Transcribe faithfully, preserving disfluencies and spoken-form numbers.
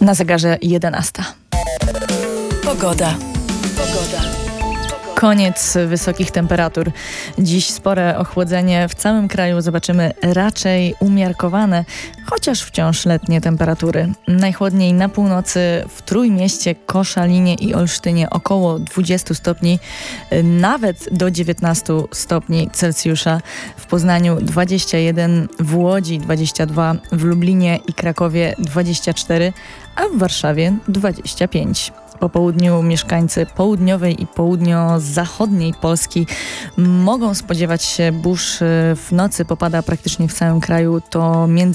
Na zegarze jedenasta. Pogoda. Pogoda. Koniec wysokich temperatur. Dziś spore ochłodzenie. W całym kraju zobaczymy raczej umiarkowane, chociaż wciąż letnie temperatury. Najchłodniej na północy, w Trójmieście, Koszalinie i Olsztynie około dwudziestu stopni, nawet do dziewiętnastu stopni Celsjusza. W Poznaniu dwadzieścia jeden, w Łodzi dwadzieścia dwa, w Lublinie i Krakowie dwadzieścia cztery, a w Warszawie dwadzieścia pięć. Po południu mieszkańcy południowej i południo-zachodniej Polski mogą spodziewać się burz. W nocy popada praktycznie w całym kraju. To między